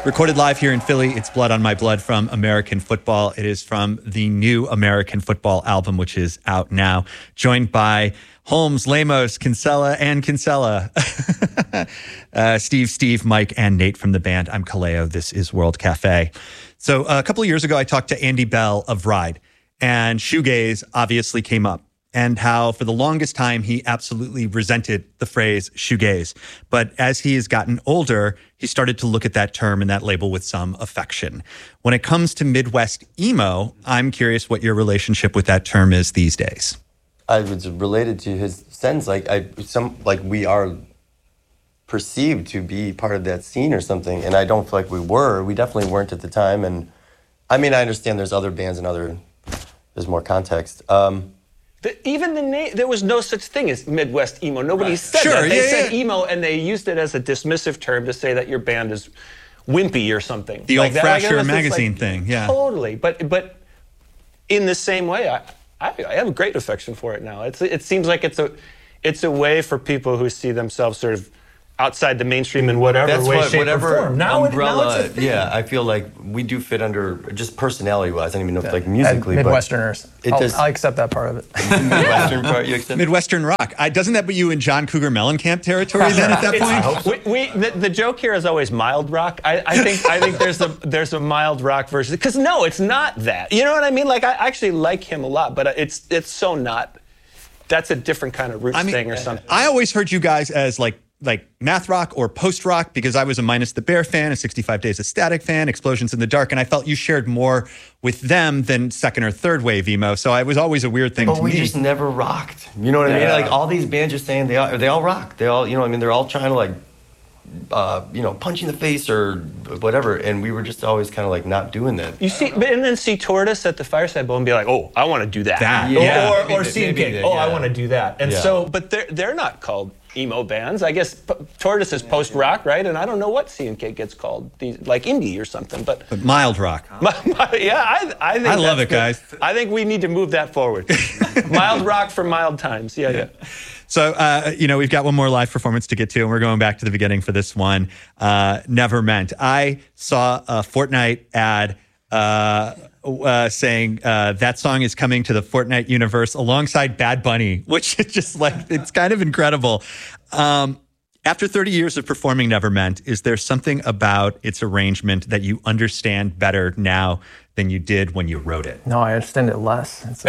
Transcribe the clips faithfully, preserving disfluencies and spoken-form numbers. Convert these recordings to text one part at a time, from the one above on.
Recorded live here in Philly, it's Blood on My Blood from American Football. It is from the new American Football album, which is out now. Joined by Holmes, Lemos, Kinsella, and Kinsella. uh, Steve, Steve, Mike, and Nate from the band. I'm Kaleo. This is World Cafe. So uh, a couple of years ago, I talked to Andy Bell of Ride, and shoegaze obviously came up, and how for the longest time he absolutely resented the phrase shoegaze. But as he has gotten older, he started to look at that term and that label with some affection. When it comes to Midwest emo, I'm curious what your relationship with that term is these days. I was related to his sense, like I some like we are perceived to be part of that scene or something, and I don't feel like we were. We definitely weren't at the time. And I mean, I understand there's other bands and other there's more context. Um, The, even the name, there was no such thing as Midwest emo. Nobody right. said sure, that. They yeah, said yeah. emo, and they used it as a dismissive term to say that your band is wimpy or something. The like old that. Thrasher Like, magazine like, thing, yeah. Totally, but but in the same way, I, I I have a great affection for it now. It's it seems like it's a it's a way for people who see themselves sort of outside the mainstream in whatever That's way, what, shape, whatever or form. Now, umbrella, it, now it's a thing. yeah, I feel like we do fit under, just personality-wise, I don't even know if like musically, and Midwesterners. But it I'll, does, I'll accept that part of it. Midwestern part, you accept? Midwestern rock. I, doesn't that put you in John Cougar Mellencamp territory then at that It's- point? I hope so. We, we the, the joke here is always mild rock. I, I think I think there's a there's a mild rock version, because no, it's not that. You know what I mean? Like I actually like him a lot, but it's it's so not. That's a different kind of roots I mean, thing or something. I always heard you guys as like like math rock or post rock, because I was a Minus the Bear fan, a sixty-five Days of Static fan, Explosions in the Dark, and I felt you shared more with them than second or third wave emo. So it was always a weird thing But to we me. just never rocked. You know what I mean? Yeah. Like all these bands are saying they all they all rock. They all, you know, what I mean, they're all trying to like, uh, you know, punch you in the face or whatever, and we were just always kind of like not doing that. You see, but and then see Tortoise at the Fireside Bowl and be like, oh, I want to do that. That, Or- yeah. Or, or, Maybe- see maybe Cake, that, oh, I yeah. want to do that. And Yeah. so, but they're they're not called emo bands. I guess P- Tortoise is post rock, right? And I don't know what C and K gets called, these, like indie or something. But But mild rock. my, my, yeah, I I think I love that's it, guys. good. I think we need to move that forward. Mild rock for mild times. Yeah, yeah. So, uh, you know, we've got one more live performance to get to, and we're going back to the beginning for this one. Uh, Never Meant. I saw a Fortnite ad uh, uh, saying uh, that song is coming to the Fortnite universe alongside Bad Bunny, which is just like, it's kind of incredible. Um, after thirty years of performing Never Meant, is there something about its arrangement that you understand better now than you did when you wrote it? No, I understand it less. It's,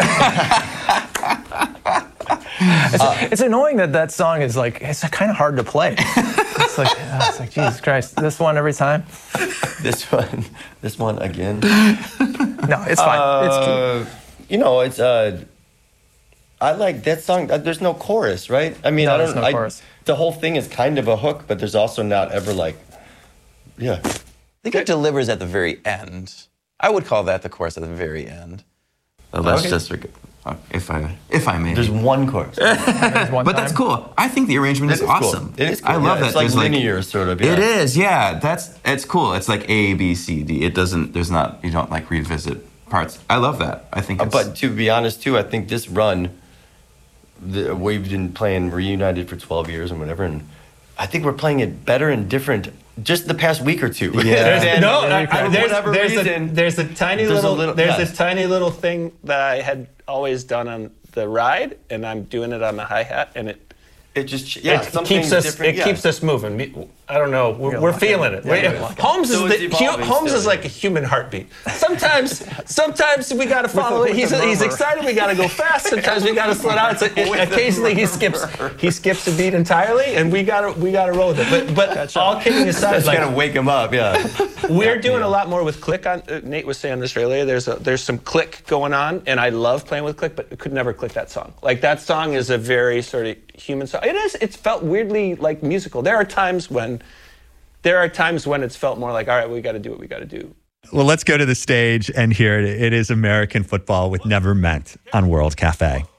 it's, it's annoying that that song is like, it's kind of hard to play. It's like, oh, it's like, Jesus Christ, this one every time? This one, this one again. No, it's fine. It's cute. Uh, you know, it's uh, I like that song. uh, There's no chorus, right? I mean, No, I don't. there's no I, chorus. The whole thing is kind of a hook, but there's also not ever like, yeah. I think it delivers at the very end. I would call that the chorus at the very end. Oh, that's Okay. just if I if I may. There's one chorus. There's one but that's time. cool. I think the arrangement is, It is cool. awesome. It is cool. I love Yeah, that. it's like There's linear, sort of, yeah. It is, yeah. That's it's cool. It's like A, B, C, D. It doesn't. There's not. You don't like revisit parts. I love that. I think. Uh, It's, but to be honest, too, I think this run, the, we've been playing Reunited for twelve years and whatever, and I think we're playing it better and different just the past week or two. Yeah. And no, I, I, for there's, whatever there's, reason, a, there's a tiny there's a little, little- there's yes. a tiny little thing that I had always done on the ride, and I'm doing it on the hi hat, and it it just yeah, it something keeps us different. it yeah. keeps us moving. Me- I don't know. We're, You're we're locking feeling it. it. Yeah, We- you're locking Holmes So is it's the, evolving Holmes still, is like yeah. a human heartbeat. Sometimes sometimes we got to follow with it. He's the he's murmur. excited. We got to go fast. Sometimes we got to slow down. So it, occasionally he skips he skips a beat entirely, and we got to we got to roll with it. But but all kidding aside, It's like gonna wake him up. Yeah. we're doing a lot more with Click on. Uh, Nate was saying this earlier. There's a there's some Click going on, and I love playing with Click, but it could never click that song. Like that song is a very sort of human song. It is. It's felt weirdly like musical. There are times when there are times when it's felt more like, all right, we got to do what we got to do. Well, let's go to the stage and hear it. It is American Football with Never Meant on World Cafe.